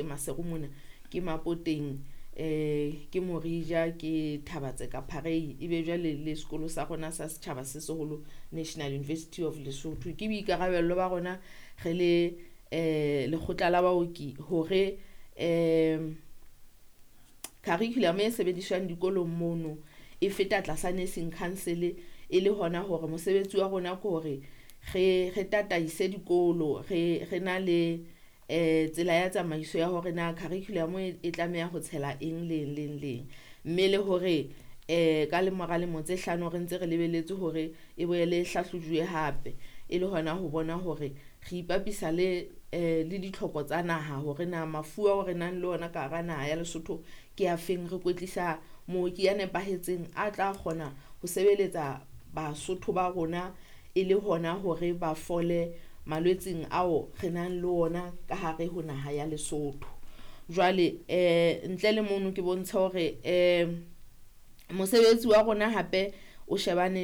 Masego mona ke Mapoteng ke Morija ke Thabatse ka Pharei ebe jwale le sekolo sa rona sa setjhaba se seholo National University of Lesotho ke boikarabello ba rona re le lekgotla la baoki hore curriculum e sebediswang dikolong mono e feta tlasa nursing council e le hona hore mosebetsi wa rona ke hore re tataise dikolo re na le tsela ya tsamaiso ya hore na curriculum e tlameha ho tshela eng leng mme le hore ka le mora le motse 5 re ntse re lebeletse hore e boele hlahlojwe hape e le hona ho bona hore re ipapisa le ditlhoko tsa naha hore na mafua hore nang le ona ka ga naha ya Lesotho ke a feng re kwetlisa mooki ya nepahetseng a tla kgona ho sebeletsa Basotho ba rona e le hona hore ba fole malwetseng ao re nang le ona ka hare ho naha ya Lesotho. Jwale ntle le mono ke bontsha hore mosebetsi wa rona hape o shebane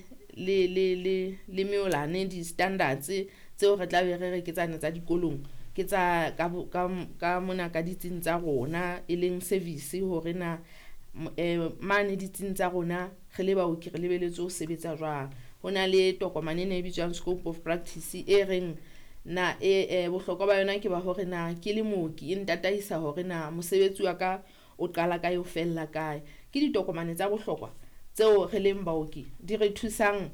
le meolane di standards tseo re tla be re reketsana tsa dikolong ke tsa ka mona ka ditsing tsa rona e leng service hore na mane ditsing tsa rona re le baoki re lebeletse ho sebetsa jwang. Hona le tokomane ne bitswang scope of practice e reng na bohlokwa ba yona ke ba hore na ke le mooki e ntataisa hore na mosebetsi wa ka o qala kae o fella kae. Ke ditokomane tsa bohlokwa tseo re leng baoki di re thusang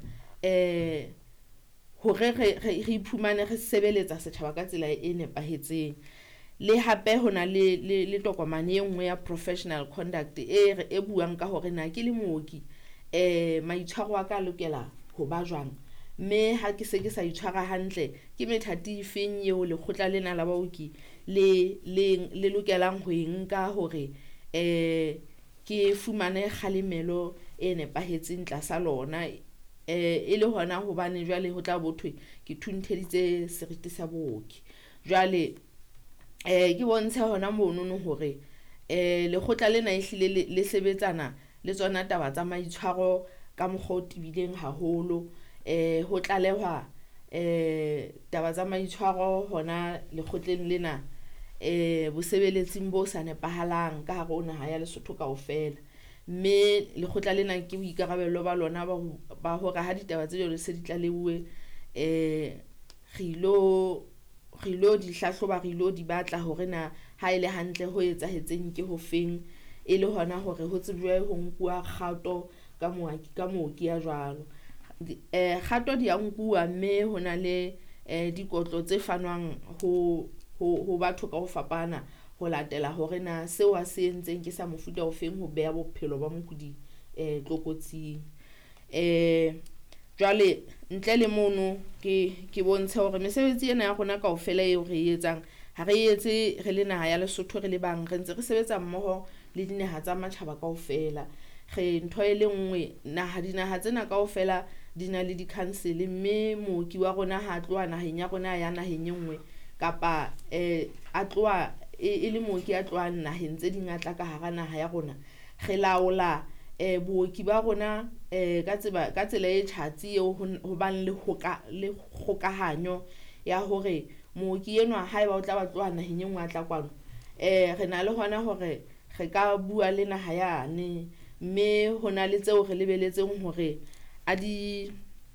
hore re iphumane re sebeletsa setjhaba ka tsela e nepahetseng. Le hape hona le tokomane e nngwe ya professional conduct e buang ka hore na ke le mooki maitshwaro a ka lokela ho ba jwang, mme ha ke se ke sa itshwara hantle ke methati efeng eo lekgotla lena la baoki le lokelang ho enka hore ke fumane kgalemelo e nepahetseng tlasa lona e le hona hobane jwale ho tla bothwe ke thuntheditse seriti sa booki. Jwale ke bontshe hona monono hore lekgotla lena ehlile le sebetsana le tsona taba tsa maitshwaro ka mokgwa o tibileng haholo ho tlalehwa taba tsa maitshwaro hona lekgotleng lena bosebeletsing bo sa nepahalang ka hare ho naha ya Lesotho kaofela, mme lekgotla lena ke boikarabello ba lona ba hore ha ditaba tse jwalo se di tlaleuwe re ilo di hlahloba re ilo di batla hore na ha ile hantle ho etsahetseng ke ho feng e le hona hore ho tsebwe ho nkuwa kgato ka mooki ya jwalo. Kgato di a nkuwa mme hona le dikotlo tse fanwang ho batho ka ho fapana ho latela hore na seo a se entseng ke sa mofuta o feng ho beha bophelo ba mokudi tlokotsing. Jwale ntle le mono ke bontsha hore mesebetsi ena ya rona kaofela eo re etsang ha re etse re le naha ya Lesotho re le bang re ntse re sebetsa mmoho le dinaha tsa matjhaba kaofela. Re ntho e le nngwe dinaha tsena kaofela di na le di-council, mme mooki wa rona ha tloha naheng ya rona ya naheng e nngwe kapa a tloha e le mooki a tlohang naheng tse ding a tla ka hara naha ya rona. Re laola booki ba rona ka tsela e tjhatsi eo ho bang le kgokahanyo ya hore mooki enwa haeba o tla ba tloha naheng e nngwe a tla kwano re na le hona hore re ka bua le naha yane, mme hona le tseo re lebeletseng hore a di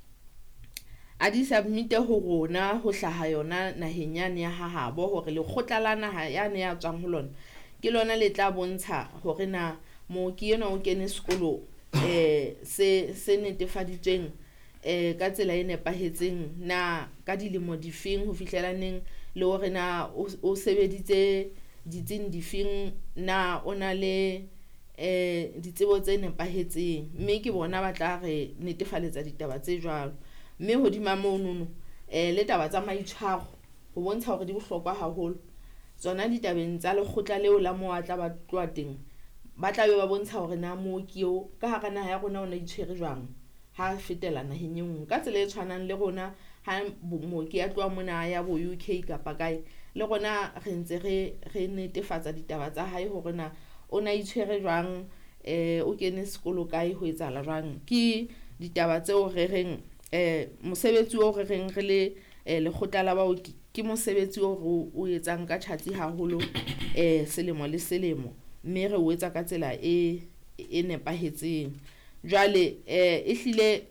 submit ho rona ho hlaha yona naheng yane ya hahabo hore lekgotla la naha yane ya tswang ho lona ke lona le tla bontsha hore na mooki ena o kene sekolo se netefaditsweng ka tsela e nepahetseng na ka dilemo difeng ho fihlela neng, le hore na o sebeditse ditsing difeng na ona le ditsebo tse nepahetseng, mme ke bona ba tla re netefaletsa ditaba tse jwalo. Mme hodima monono le taba tsa maitshwaro ho bontsha hore di bohlokwa haholo tsona ditabeng tsa lekgotla leo la mo a tla ba tloa teng ba tla be ba bontsha hore na mooki eo ka hara naha ya rona o na itshwere jwang ha fetela naheng e nngwe ka tsela e tshwanang le rona ha mooki a tloa mona ya bo UK kapa kae le rona re ntse re netefatsa ditaba tsa hae hore na o na itshwere jwang o kene sekolo kae ho etsahala jwang. Ke ditaba tseo re reng mosebetsi o re reng re le lekgotla la baoki ke mosebetsi o etsang ka tjhatsi haholo selemo le selemo, mme re o etsa ka tsela e nepahetseng. Jwale ehlile